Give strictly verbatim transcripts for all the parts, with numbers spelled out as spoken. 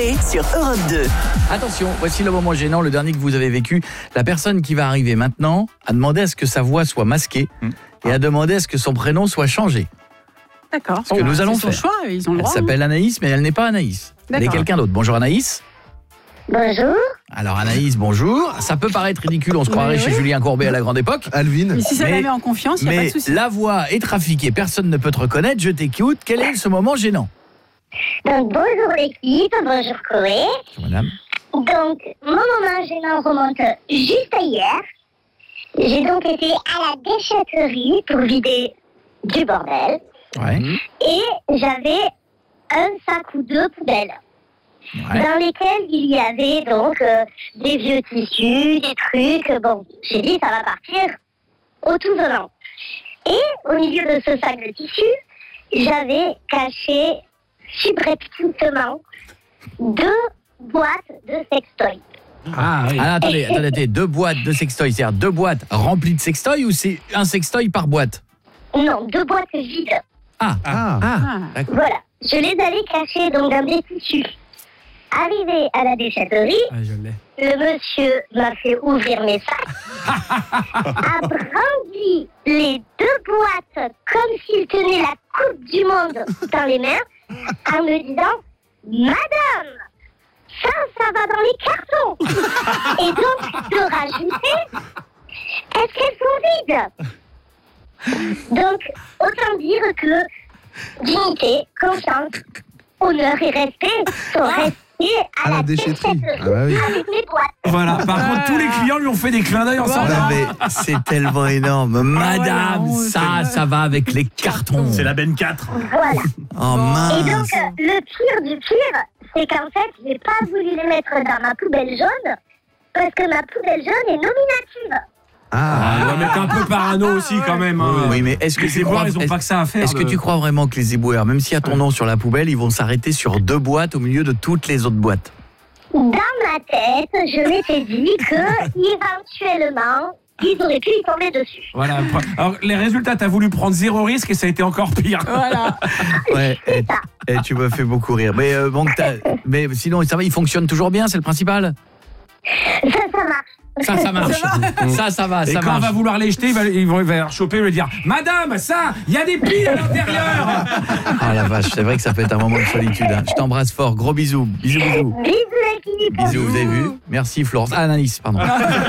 Coé sur Europe deux. Attention, voici le moment gênant, le dernier que vous avez vécu. La personne qui va arriver maintenant a demandé à ce que sa voix soit masquée mmh. et a demandé à ce que son prénom soit changé. D'accord. Ce que nous allons c'est son faire. choix, ils ont le Elle droit. s'appelle Anaïs, mais elle n'est pas Anaïs. Elle est quelqu'un d'autre. Bonjour Anaïs. Bonjour. Alors Anaïs, bonjour. Ça peut paraître ridicule, on se croirait oui, chez oui. Julien Courbet à la grande époque. Alvin. Mais si ça Mais- la met en confiance, il n'y a pas Mais de souci. la voix est trafiquée, personne ne peut te reconnaître, je t'écoute. Quel est ce moment gênant? Donc, bonjour l'équipe, bonjour Coé. Madame. Donc, mon moment gênant remonte juste à hier. J'ai donc été à la déchetterie pour vider du bordel. Ouais. Et j'avais un sac ou deux poubelles. Ouais. Dans lesquelles il y avait donc euh, des vieux tissus, des trucs. Bon, j'ai dit ça va partir au tout venant. Et au milieu de ce sac de tissus, j'avais caché subrepticement deux boîtes de sextoy. Ah, oui. Ah, attendez, attendez, attendez, deux boîtes de sextoy, c'est-à-dire deux boîtes remplies de sextoy ou c'est un sextoy par boîte? Non, deux boîtes vides. Ah, ah, ah, Ah. d'accord. Voilà. Je les avais cachées donc dans des tissus. Arrivé à la déchetterie, Ah, je l'ai. le monsieur m'a fait ouvrir mes sacs, a brandi les deux boîtes comme s'il tenait la coupe du monde dans les mains, en me disant « Madame, ça, ça va dans les cartons !» Et donc, de rajouter « Est-ce qu'elles sont vides ?» Donc, autant dire que dignité, confiance, honneur et respect sont restés à, À la la déchetterie. déchetterie Ah bah oui. avec mes boîtes. Voilà, par contre, tous les clients lui ont fait des clins d'œil en Voilà, sortant. mais c'est tellement énorme. Madame, honte. ça, ça va avec les cartons. C'est la Ben quatre. Voilà. Oh Et donc, mince. euh, le pire du pire, c'est qu'en fait, j'ai pas voulu les mettre dans ma poubelle jaune, parce que ma poubelle jaune est nominative. Ah, Ah, mais t'es un peu parano aussi quand même. Hein. Oui, mais est-ce que Les tu éboueurs, crois, ils ont est-ce- pas que ça à faire. est-ce que de- tu crois vraiment que les éboueurs, même s'il y a ton nom sur la poubelle, ils vont s'arrêter sur deux boîtes au milieu de toutes les autres boîtes? Dans ma tête, je m'étais dit que, éventuellement, ils auraient pu y tomber dessus. Voilà. Alors, les résultats, t'as voulu prendre zéro risque et ça a été encore pire. Voilà. Ouais, et, et tu me fais beaucoup rire. Mais, euh, bon, t'as- mais sinon, ça va, il fonctionne toujours bien, c'est le principal? Ça, ça marche. Ça, ça marche. Ça, ça va, Et ça quand on marche. va vouloir les jeter, ils vont, ils vont, ils vont choper et lui dire « Madame, ça, il y a des piles à l'intérieur !» Ah la vache, c'est vrai que ça peut être un moment de solitude. hein. Je t'embrasse fort, gros bisous. Bisous, bisous. Bisous l'équipe. Bisous, vous avez vu? Merci Florence. Ah, Anaïs, pardon.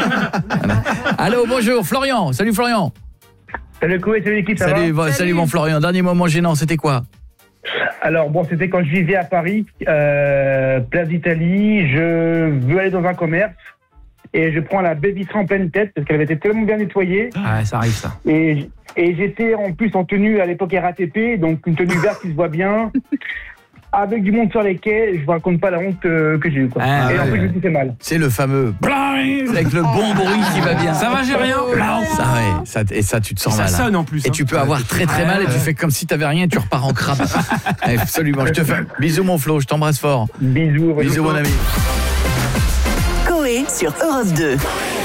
Allô, bonjour, Florian. Salut Florian. Salut Coé, salut l'équipe, ça Salut, va salut, salut mon Florian. Dernier moment gênant, c'était quoi? Alors bon, c'était quand je vivais à Paris, euh, place d'Italie, je veux aller dans un commerce et je prends la baie vitrée en pleine tête parce qu'elle avait été tellement bien nettoyée Ah, ça arrive ça. et, et j'étais en plus en tenue à l'époque R A T P, donc une tenue verte qui se voit bien, avec du monde sur les quais, je vous raconte pas la honte que, que j'ai eue quoi. Ah, et en ouais. plus je me suis fait mal. C'est le fameux bling, avec le bon bruit qui va bien. Ça va, j'ai rien. Ça, ouais, ça, et ça, tu te sens Ça mal. hein. sonne en plus. Et hein. tu peux avoir très très mal et tu fais comme si t'avais rien et tu repars en crabe. Absolument, je te fais bisous mon Flo, je t'embrasse fort. Bisous. Bisous mon ami. Coé sur Europe deux.